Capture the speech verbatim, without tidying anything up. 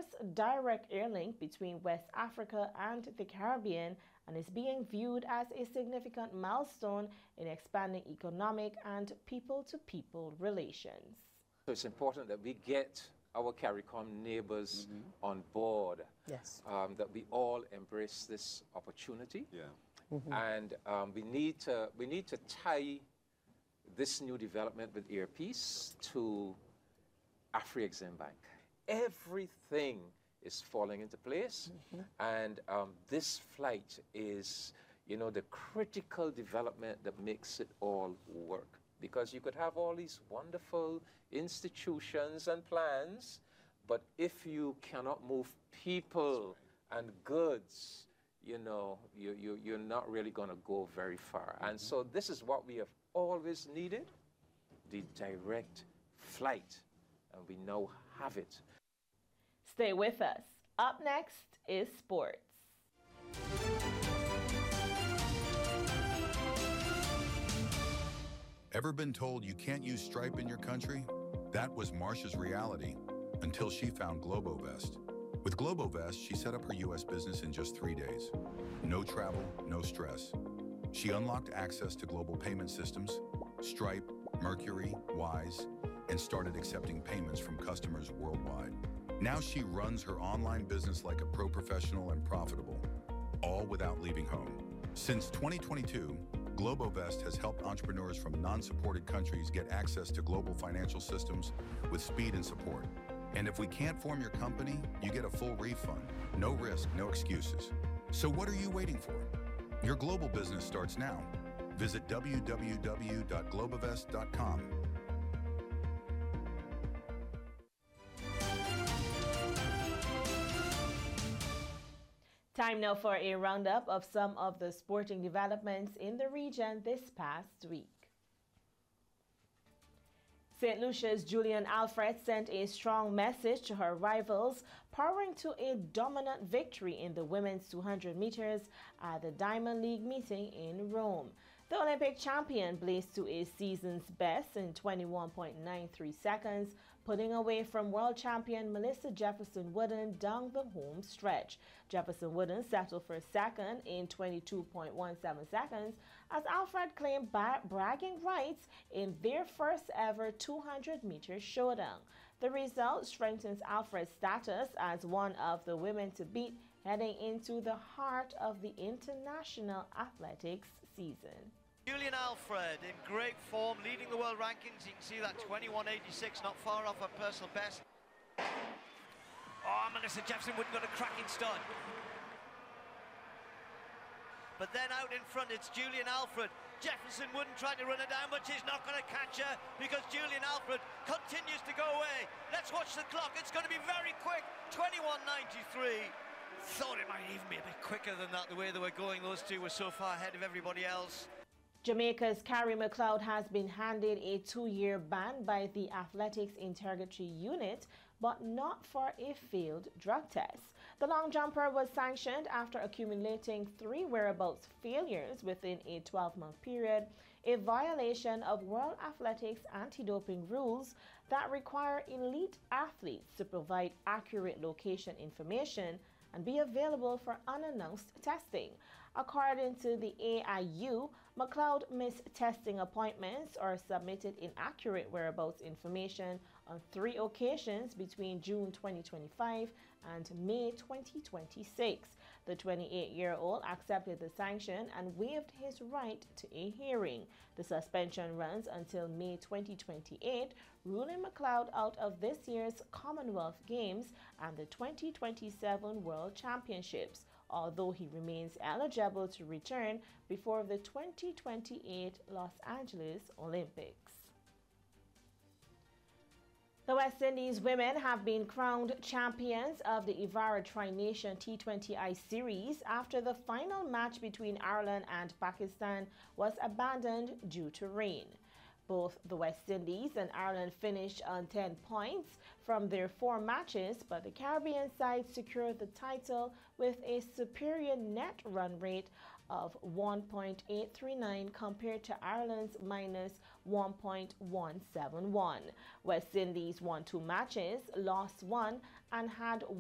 first direct air link between West Africa and the Caribbean and is being viewed as a significant milestone in expanding economic and people-to-people relations. So it's important that we get our CARICOM neighbors mm-hmm. on board, yes. um, that we all embrace this opportunity. Yeah. Mm-hmm. And um, we need to we need to tie this new development with Earpiece to Afrexim Bank. Everything is falling into place, mm-hmm. and um, this flight is, you know, the critical development that makes it all work. Because you could have all these wonderful institutions and plans, but if you cannot move people right. and goods, you know, you, you, you're not really going to go very far. Mm-hmm. And so this is what we have always needed, the direct flight, and we now have it. Stay with us. Up next is sports. Ever been told you can't use Stripe in your country? That was Marsha's reality until she found Globovest. With Globovest, she set up her U S business in just three days. No travel, no stress. She unlocked access to global payment systems, Stripe, Mercury, Wise, and started accepting payments from customers worldwide. Now she runs her online business like a pro professional and profitable, all without leaving home. Since twenty twenty-two, Globovest has helped entrepreneurs from non-supported countries get access to global financial systems with speed and support. And if we can't form your company, you get a full refund. No risk, no excuses. So what are you waiting for? Your global business starts now. Visit w w w dot globovest dot com. Time now for a roundup of some of the sporting developments in the region this past week. Saint Lucia's Julian Alfred sent a strong message to her rivals, powering to a dominant victory in the women's two hundred meters at the Diamond League meeting in Rome. The Olympic champion blazed to a season's best in twenty-one point nine three seconds, putting away from world champion Melissa Jefferson Wooden down the home stretch. Jefferson Wooden settled for second in twenty-two point one seven seconds as Alfred claimed bragging rights in their first ever two hundred meter showdown. The result strengthens Alfred's status as one of the women to beat heading into the heart of the international athletics season. Julian Alfred in great form, leading the world rankings. You can see that twenty-one eighty-six, not far off her personal best. Oh, Melissa Jefferson Wooden got a cracking start. But then out in front, it's Julian Alfred. Jefferson Wooden trying to run her down, but she's not going to catch her because Julian Alfred continues to go away. Let's watch the clock. It's going to be very quick. twenty-one ninety-three. Thought it might even be a bit quicker than that, the way they were going. Those two were so far ahead of everybody else. Jamaica's Carrie McLeod has been handed a two-year ban by the Athletics Integrity Unit, but not for a failed drug test. The long jumper was sanctioned after accumulating three whereabouts failures within a twelve-month period, a violation of World Athletics anti-doping rules that require elite athletes to provide accurate location information and be available for unannounced testing. According to the A I U, McLeod missed testing appointments or submitted inaccurate whereabouts information on three occasions between June twenty twenty-five and May twenty twenty-six. The twenty-eight-year-old accepted the sanction and waived his right to a hearing. The suspension runs until May twenty twenty-eight, ruling McLeod out of this year's Commonwealth Games and the twenty twenty-seven World Championships, although he remains eligible to return before the twenty twenty-eight Los Angeles Olympics. The West Indies women have been crowned champions of the Evara Tri-Nation T twenty I Series after the final match between Ireland and Pakistan was abandoned due to rain. Both the West Indies and Ireland finished on ten points from their four matches, but the Caribbean side secured the title with a superior net run rate of one point eight three nine compared to Ireland's minus one point one seven one. West Indies won two matches, lost one, and had